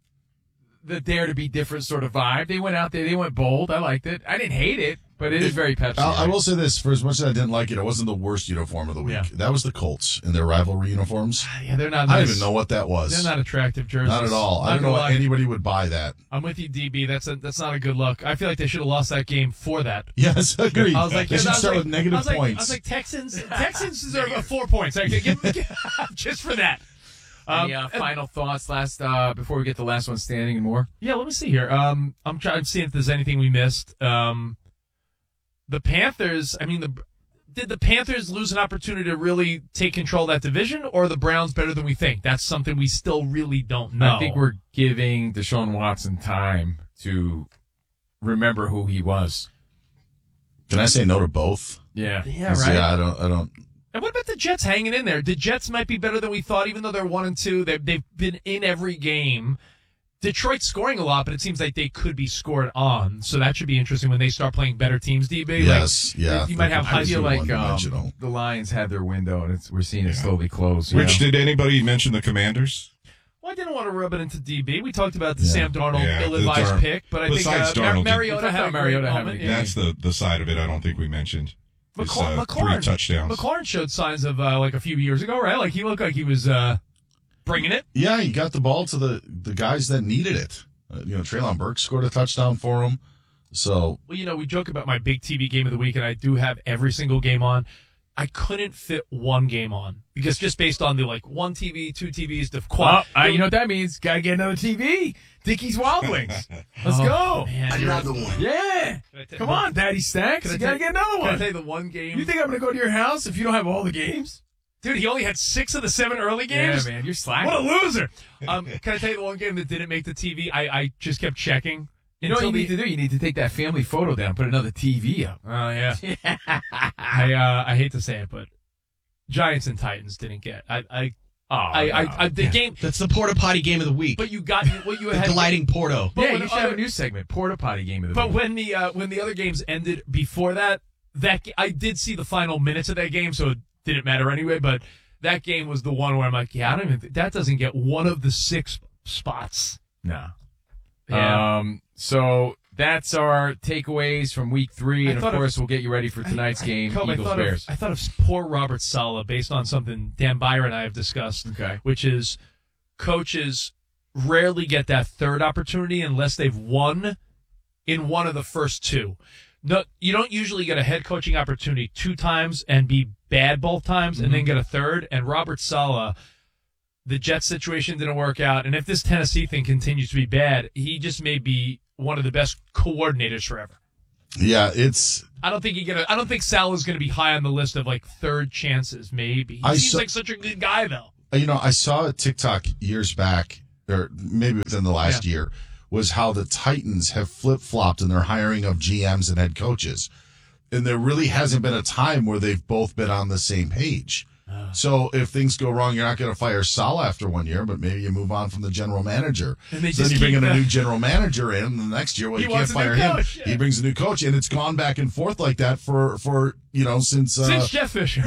the dare to be different sort of vibe. They went out there, they went bold. I liked it. I didn't hate it, but it is very Pepsi. I'll- I right? will say this: for as much as I didn't like it, it wasn't the worst uniform of the week. Yeah. That was the Colts in their rivalry uniforms. Yeah, they're not. I don't nice. even know what that was. They're not attractive jerseys. Not at all. I Not don't know gonna why lie. anybody would buy that. I'm with you, D B. That's a, that's not a good look. I feel like they should have lost that game for that. Yes, agreed. I was like, they yeah, should I was start like- with negative I was like, points. I was like, Texans. Texans deserve a four points. I could give them just for that. Any Um, uh, final thoughts last uh, before we get the last one standing and more? Yeah, let me see here. Um, I'm trying to see if there's anything we missed. Um, the Panthers. I mean, the did the Panthers lose an opportunity to really take control of that division, or are the Browns better than we think? That's something we still really don't know. I think we're giving Deshaun Watson time to remember who he was. Can I say no to both? Yeah. Yeah, 'Cause, right. Yeah, I don't. I don't. And what about the Jets hanging in there? The Jets might be better than we thought, even though they're one and two. They've, they've been in every game. Detroit's scoring a lot, but it seems like they could be scored on. So that should be interesting when they start playing better teams, D B. Yes, like, yeah. You might have I high feel like um, one-dimensional. the Lions had their window, and it's, we're seeing it slowly close. you Rich, know? did anybody mention the Commanders? Well, I didn't want to rub it into D B. We talked about the Yeah. Sam Darnold Yeah, ill-advised the Dar- pick, but I think besides uh, Mar- Darnold, Mariota did- had a Mariota great having moment. a Yeah. That's the, the side of it I don't think we mentioned. It's, McLaurin, uh, McLaurin, three touchdowns. McLaurin showed signs of uh, like a few years ago, right? Like he looked like he was uh, bringing it. Yeah, he got the ball to the the guys that needed it. Uh, you know, Treylon Burks scored a touchdown for him. So Well, you know, we joke about my big T V game of the week, and I do have every single game on. I couldn't fit one game on because just based on the like one T V, two T Vs, the Well, quad. uh, you know what that means? Got to get another T V. Dickie's Wild Wings. Let's Oh, go. man. Another one. Yeah. Can I tell- Come on, Daddy Stacks. Can I You got to tell- get another Can I one. tell you the one game? You think I'm going to go to your house if you don't have all the games? Dude, he only had six of the seven early games. Yeah, man, you're slacking. What a loser! Um, can I tell you the one game that didn't make the T V? I, I just kept checking. You know what you need to do? You need to take that family photo down, put another T V up. Oh yeah. I uh, I hate to say it, but Giants and Titans didn't get. I I oh, I, no. I, I the Yeah. game. That's the porta potty game of the week. But you got what you the had. gliding Porto. But yeah, when you should other- have a new segment, porta potty game of the But week. when the uh, when the other games ended before that, that ga- I did see the final minutes of that game, so it didn't matter anyway. But that game was the one where I'm like, yeah, I don't even. Th- that doesn't get one of the six spots. No. Yeah. Um. So that's our takeaways from week three, I and of thought of- course we'll get you ready for tonight's game, Cobb, I Eagles thought Bears. Of, I thought of poor Robert Saleh based on something Dan Byer and I have discussed, Okay. which is coaches rarely get that third opportunity unless they've won in one of the first two. No, you don't usually get a head coaching opportunity two times and be bad both times, and then get a third. And Robert Saleh, the Jets situation didn't work out, and if this Tennessee thing continues to be bad, he just may be one of the best coordinators forever. Yeah, it's. I don't think he get. A, I don't think Saleh's going to be high on the list of like third chances. Maybe he I seems saw- like such a good guy though. You know, I saw a TikTok years back, or maybe within the last Yeah. year, was how the Titans have flip flopped in their hiring of G Ms and head coaches. And there really hasn't been a time where they've both been on the same page. So if things go wrong, you're not going to fire Saleh after one year, but maybe you move on from the general manager. And they So then just you bring keep in a the- new general manager in, and the next year, well, He you can't wants a new fire him. coach, yeah. He brings a new coach, and it's gone back and forth like that for, for you know, since... Uh, Since Jeff Fisher.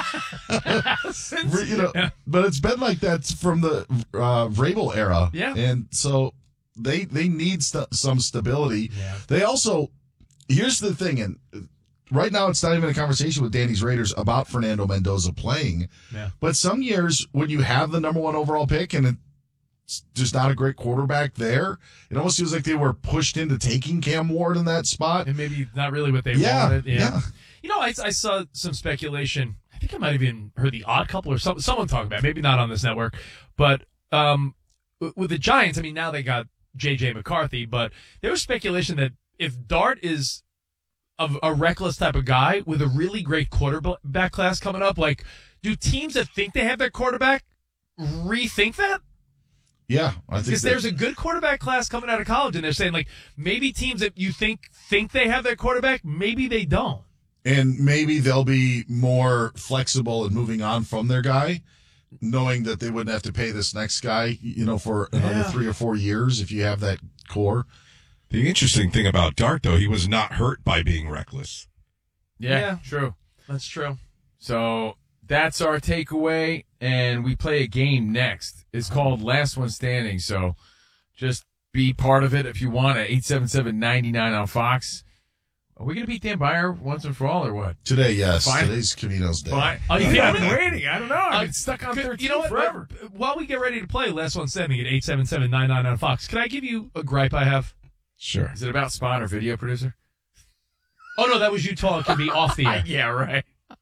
Since- Re- you know, yeah. but it's been like that from the uh, Vrabel era. Yeah. And so they they need st- some stability. They also, here's the thing, and right now it's not even a conversation with Danny's Raiders about Fernando Mendoza playing. Yeah. But some years when you have the number one overall pick and it's just not a great quarterback there, it almost feels like they were pushed into taking Cam Ward in that spot. And maybe not really what they Yeah, wanted. Yeah. yeah. You know, I, I saw some speculation. I think I might have even heard the Odd Couple or some, someone talking about it. Maybe not on this network, but um, w- with the Giants, I mean, now they got J J McCarthy, but there was speculation that if Dart is a, a reckless type of guy with a really great quarterback class coming up, like, do teams that think they have their quarterback rethink that? Yeah, I think Because that- there's a good quarterback class coming out of college, and they're saying, like, maybe teams that you think think they have their quarterback, maybe they don't. And maybe they'll be more flexible in moving on from their guy, knowing that they wouldn't have to pay this next guy, you know, for another Yeah. three or four years if you have that core. The interesting thing about Dart, though, he was not hurt by being reckless. Yeah, Yeah. true. That's true. So that's our takeaway, and we play a game next. It's called Last One Standing, so just be part of it if you want at eight seven seven, nine nine on Fox. Are we going to beat Dan Byer once and for all, or what? Today, yes. Fine. Today's Camino's day. Fine. Oh, you think I've I'm been waiting. I don't know. I've been Uh, stuck on could- thirteen you know what? forever. While we get ready to play Last One Standing at eight seven seven, nine nine on Fox, can I give you a gripe I have? Sure. Is it about Spawn or video producer? Oh, no, that was you talking to me off the air. Yeah, right.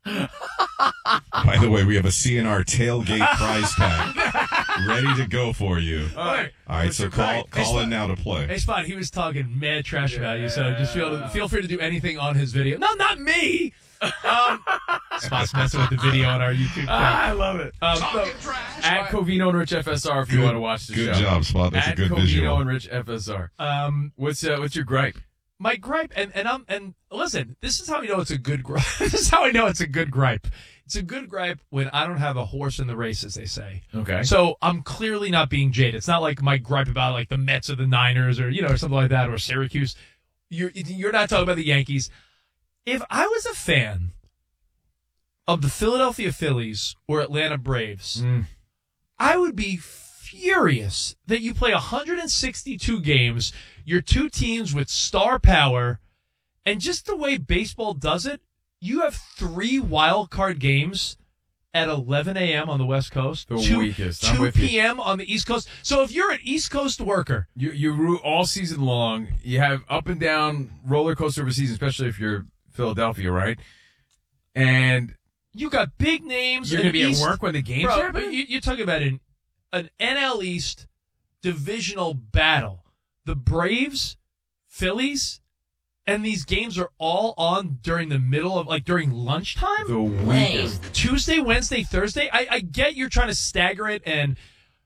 By the way, we have a C N R tailgate prize tag ready to go for you. All right. All right, so call call in now to play. Hey, Spot, he was talking mad trash about you, so just feel feel free to do anything on his video. No, not me! Um, Spot's messing with the video on our YouTube Ah, I channel. love it. Um, so, At Covino and Rich F S R if you Good- want to watch the good show. job, Spot. That's a At good Covino visual. and Rich F S R. um, What's uh, what's your gripe? my gripe, and, and I'm and listen, this is how I know it's a good gripe. This is how I know it's a good gripe. It's a good gripe when I don't have a horse in the race, as they say. Okay. So I'm clearly not being jaded. It's not like my gripe about like the Mets or the Niners or you know or something like that or Syracuse. You're you're not talking about the Yankees. If I was a fan of the Philadelphia Phillies or Atlanta Braves, Mm. I would be furious that you play one hundred sixty-two games, your two teams with star power, and just the way baseball does it, you have three wild card games at eleven a.m. on the West Coast, The two, weakest. I'm two with you. p.m. on the East Coast. So if you're an East Coast worker, You you root all season long. You have up and down roller coaster of a season, especially if you're Philadelphia, right? And you got big names. you're in going to be East- at work when the game's Bro, happening? but you, you're talking about an, an N L East divisional battle. The Braves, Phillies, and these games are all on during the middle of, like, during lunchtime? The weakest. Tuesday, Wednesday, Thursday? I, I get you're trying to stagger it, and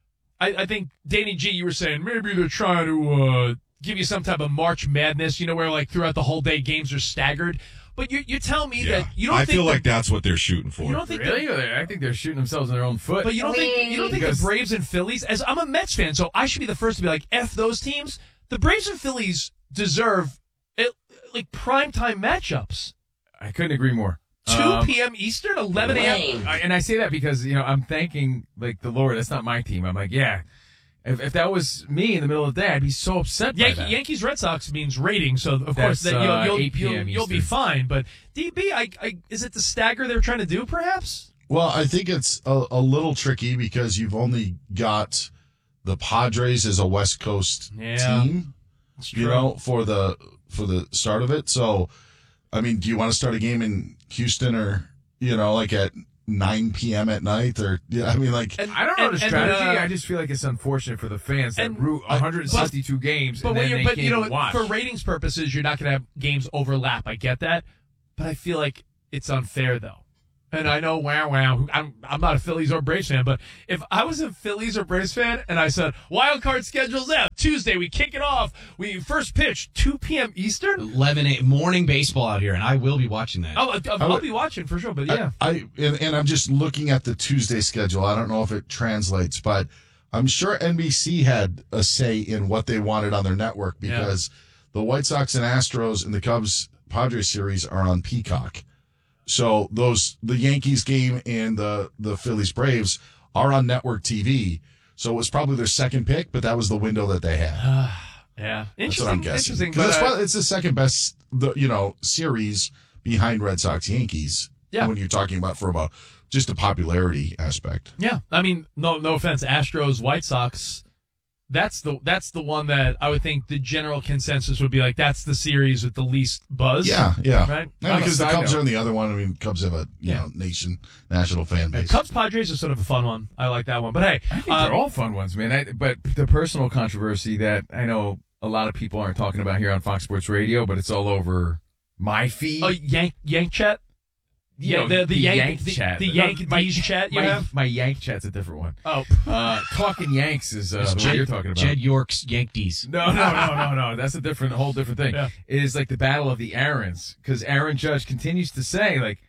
I, I think, Danny G, you were saying maybe they're trying to uh, give you some type of March Madness, you know, where, like, throughout the whole day games are staggered. But you you tell me Yeah. that you don't I think feel the- like that's what they're shooting for. You don't think Really? that- I think they're shooting themselves in their own foot. But you don't think you don't think Because- the Braves and Phillies, as I'm a Mets fan, so I should be the first to be like, F those teams. The Braves and Phillies deserve it, like primetime matchups. I couldn't agree more. two Um, p.m. Eastern, eleven a.m. I- and I say that because, you know, I'm thanking, like, the Lord. That's not my team. I'm like, yeah. If, if that was me in the middle of the day, I'd be so upset by Yankee, that. Yankees Red Sox means rating, so of That's, course that you'll, uh, you'll, eight p.m. you'll, you'll be Eastern. fine. But D B, I, I, is it the stagger they're trying to do, perhaps? Well, I think it's a, a little tricky because you've only got the Padres as a West Coast Yeah, team, you true. know, for the for the start of it. So, I mean, do you want to start a game in Houston or, you know, like at nine p.m. at night? Or, yeah, I mean, like, And- I don't know and- the and, strategy. uh, I just feel like it's unfortunate for the fans that and- root one hundred sixty-two games But and when then you're, they but can't you know, even watch. for ratings purposes, you're not going to have games overlap. I get that, but I feel like it's unfair though. And I know, wow, wow, I'm I'm not a Phillies or Braves fan, but if I was a Phillies or Braves fan and I said wild card schedules out Tuesday, we kick it off, we first pitch two p.m. Eastern. eleven a.m. morning baseball out here, and I will be watching that. I'll, I'll, I'll be watching for sure. But yeah, I, I and, and I'm just looking at the Tuesday schedule. I don't know if it translates, but I'm sure N B C had a say in what they wanted on their network because the White Sox and Astros and the Cubs Padres series are on Peacock. So those the Yankees game and the the Phillies Braves are on network T V. So it was probably their second pick, but that was the window that they had. yeah, That's what I'm interesting. guessing. Interesting. 'Cause But, it's, uh, probably, it's the second best, the you know, series behind Red Sox Yankees. Yeah. When you're talking about from a just a popularity aspect. yeah, I mean, no, no offense, Astros, White Sox. That's the that's the one that I would think the general consensus would be like. That's the series with the least buzz. Yeah, yeah. Right. Yeah, because the On a side Cubs note, are in the other one. I mean, Cubs have a you know nation national fan yeah, base. Cubs Padres is sort of a fun one. I like that one. But hey, I think um, they're all fun ones, man. I, but the personal controversy that I know a lot of people aren't talking about here on Fox Sports Radio, but it's all over my feed. oh, Yank Yank chat. You Yeah, know, the, the, Yank, Yank the, chat. the No, Yank my- D's chat you my, have. My Yank chat's a different one. Oh, Uh, talking Yanks is uh, It's the Jed, one you're talking about. Jed York's Yankees. No, no, no, no, no. That's a different, a whole different thing. Yeah. It is like the battle of the Aarons because Aaron Judge continues to say like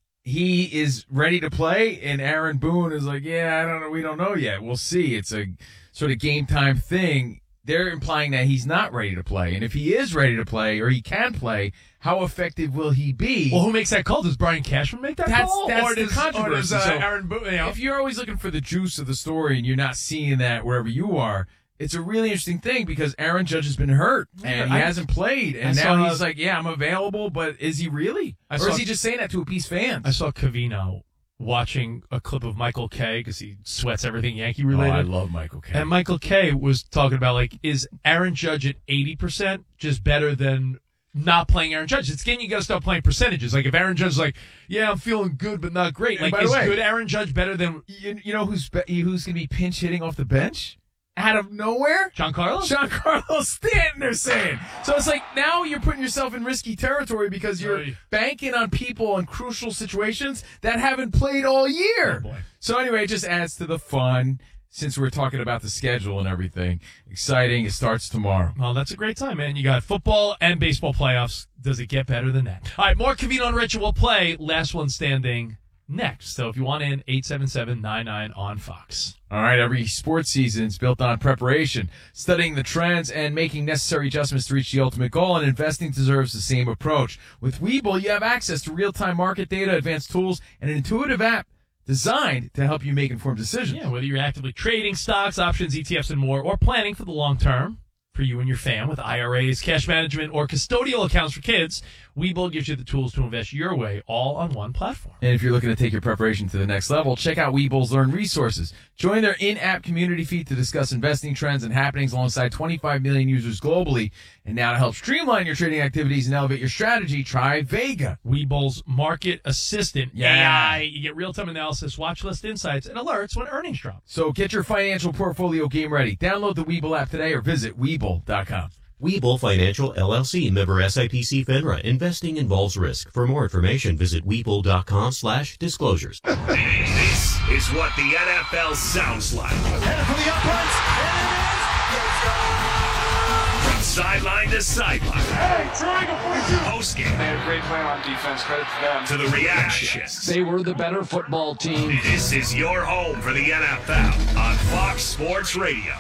he is ready to play, and Aaron Boone is like, yeah, I don't know, we don't know yet. We'll see. It's a sort of game time thing. They're implying that he's not ready to play, and if he is ready to play or he can play, how effective will he be? well, who makes that call? Does Brian Cashman make that That's call? that's or the does, or controversy. does uh, So Aaron Boone? You know, if you're always looking for the juice of the story and you're not seeing that wherever you are, it's a really interesting thing because Aaron Judge has been hurt and he I- hasn't played, and I now saw- he's like, yeah, I'm available, but is he really? I or saw- is he just saying that to appease fans? I saw Covino watching a clip of Michael Kay because he sweats everything Yankee Oh, related. I love Michael Kay. And Michael Kay was talking about, like, is Aaron Judge at eighty percent just better than not playing Aaron Judge? It's again, you got to start playing percentages. Like, if Aaron Judge is like, yeah, I'm feeling good, but not great. And Like, by the is way- good Aaron Judge better than You, you know who's be- who's going to be pinch hitting off the bench? Out of nowhere? John Carlos? John Carlos Stanton, they're saying. So it's like now you're putting yourself in risky territory because you're Right. banking on people in crucial situations that haven't played all year. Oh, boy. So anyway, it just adds to the fun since we're talking about the schedule and everything. Exciting. It starts tomorrow. Well, that's a great time, man. You got football and baseball playoffs. Does it get better than that? All right, more Covino and Rich will play Last One Standing next. So if you want in, eight seven seven nine nine on Fox. All right, every sports season is built on preparation, studying the trends, and making necessary adjustments to reach the ultimate goal, and investing deserves the same approach. With Webull, you have access to real-time market data, advanced tools, and an intuitive app designed to help you make informed decisions. Yeah, whether you're actively trading stocks, options, E T Fs, and more, or planning for the long term for you and your fam with I R As, cash management, or custodial accounts for kids, Webull gives you the tools to invest your way all on one platform. And if you're looking to take your preparation to the next level, check out Webull's Learn Resources. Join their in-app community feed to discuss investing trends and happenings alongside twenty-five million users globally. And now to help streamline your trading activities and elevate your strategy, try Vega. Webull's Market Assistant, Yeah. A I. You get real-time analysis, watch list insights, and alerts when earnings drop. So get your financial portfolio game ready. Download the Webull app today or visit Webull dot com. Webull Financial L L C, member S I P C FINRA. Investing involves risk. For more information, visit Webull.com slash disclosures. This is what the N F L sounds like. Headed for the uprights. From sideline to sideline. Hey, triangle forty-two. Post game. They had a great plan on defense. Credit to them. To the reactions. They were the better football team. This is your home for the N F L on Fox Sports Radio.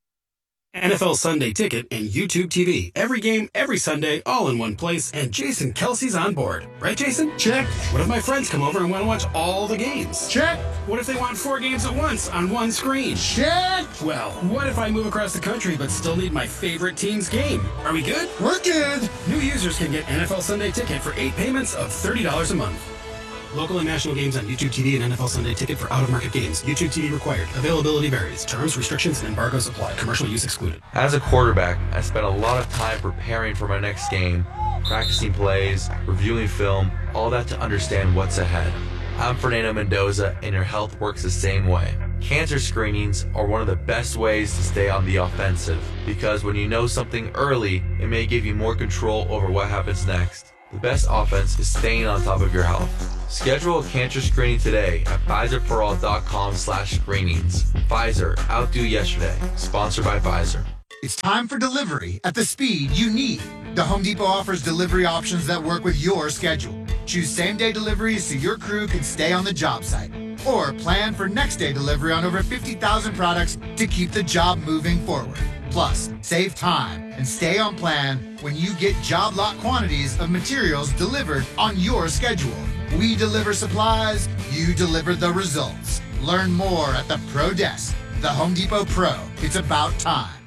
N F L Sunday Ticket and YouTube T V. Every game, every Sunday, all in one place, and Jason Kelsey's on board. Right, Jason? Check. What if my friends come over and want to watch all the games? Check. What if they want four games at once on one screen? Check. Well, what if I move across the country but still need my favorite team's game? Are we good? We're good. New users can get N F L Sunday Ticket for eight payments of thirty dollars a month. Local and national games on YouTube T V and N F L Sunday Ticket for out-of-market games. YouTube T V required. Availability varies. Terms, restrictions, and embargoes apply. Commercial use excluded. As a quarterback, I spent a lot of time preparing for my next game, practicing plays, reviewing film, all that to understand what's ahead. I'm Fernando Mendoza, and your health works the same way. Cancer screenings are one of the best ways to stay on the offensive, because when you know something early, it may give you more control over what happens next. The best offense is staying on top of your health. Schedule a cancer screening today at Pfizerforall.com slash screenings. Pfizer, outdo yesterday. Sponsored by Pfizer. It's time for delivery at the speed you need. The Home Depot offers delivery options that work with your schedule. Choose same-day deliveries so your crew can stay on the job site. Or plan for next-day delivery on over fifty thousand products to keep the job moving forward. Plus, save time and stay on plan when you get job lot quantities of materials delivered on your schedule. We deliver supplies, you deliver the results. Learn more at the Pro Desk. The Home Depot Pro. It's about time.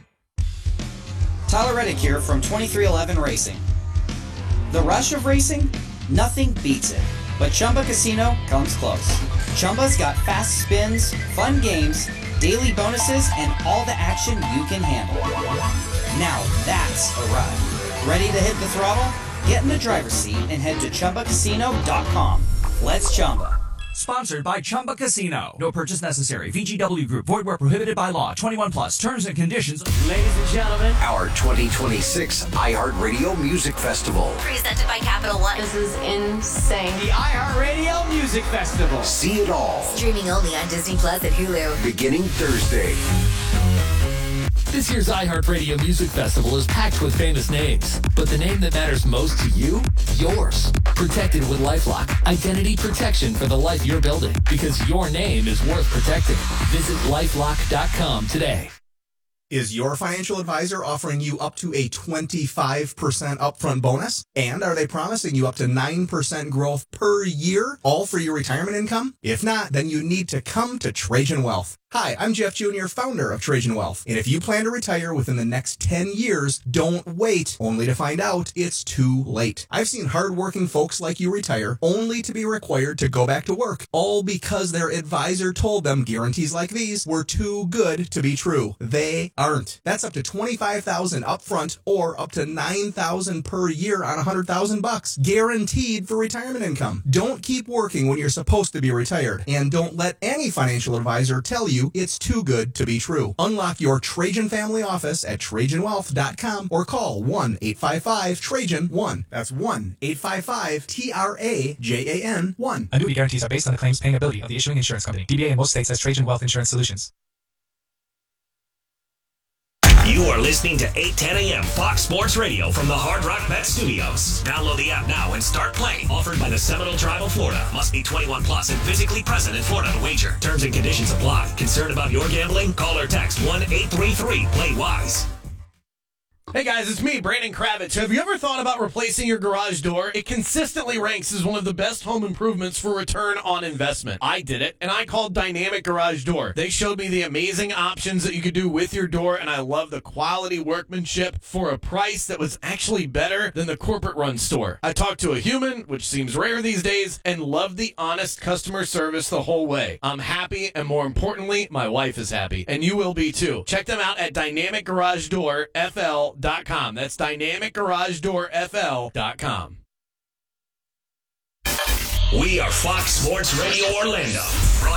Tyler Reddick here from twenty-three eleven Racing. The rush of racing? Nothing beats it. But Chumba Casino comes close. Chumba's got fast spins, fun games, daily bonuses, and all the action you can handle. Now that's a ride. Ready to hit the throttle? Get in the driver's seat and head to Chumba Casino dot com. Let's Chumba. Sponsored by Chumba Casino. No purchase necessary. V G W Group. Void where prohibited by law. twenty-one plus. Terms and conditions. Ladies and gentlemen, our twenty twenty-six iHeartRadio Music Festival. Presented by Capital One. This is insane. The iHeartRadio Music Festival. See it all. Streaming only on Disney Plus and Hulu. Beginning Thursday. This year's iHeartRadio Music Festival is packed with famous names, but the name that matters most to you? Yours. Protected with LifeLock. Identity protection for the life you're building, because your name is worth protecting. Visit lifelock dot com today. Is your financial advisor offering you up to a twenty-five percent upfront bonus? And are they promising you up to nine percent growth per year, all for your retirement income? If not, then you need to come to Trajan Wealth. Hi, I'm Jeff Junior, founder of Trajan Wealth. And if you plan to retire within the next ten years, don't wait only to find out it's too late. I've seen hardworking folks like you retire only to be required to go back to work, all because their advisor told them guarantees like these were too good to be true. They aren't. That's up to twenty-five thousand dollars upfront or up to nine thousand dollars per year on one hundred thousand bucks, guaranteed for retirement income. Don't keep working when you're supposed to be retired, and don't let any financial advisor tell you it's too good to be true. Unlock your Trajan family office at Trajan Wealth dot com or call one eight five five Trajan one. That's one eight five five T R A J A N one. Annuity guarantees are based on the claims paying ability of the issuing insurance company. D B A in most states has Trajan Wealth Insurance Solutions. You are listening to eight ten a.m. Fox Sports Radio from the Hard Rock Bet Studios. Download the app now and start playing. Offered by the Seminole Tribe of Florida. Must be twenty-one plus and physically present in Florida to wager. Terms and conditions apply. Concerned about your gambling? Call or text one eight three three play wise. Hey guys, it's me, Brandon Kravitz. Have you ever thought about replacing your garage door? It consistently ranks as one of the best home improvements for return on investment. I did it, and I called Dynamic Garage Door. They showed me the amazing options that you could do with your door, and I love the quality workmanship for a price that was actually better than the corporate-run store. I talked to a human, which seems rare these days, and loved the honest customer service the whole way. I'm happy, and more importantly, my wife is happy, and you will be too. Check them out at Dynamic Garage Door F L dot com. That's Dynamic Garage Door F L dot com. We are Fox Sports Radio Orlando.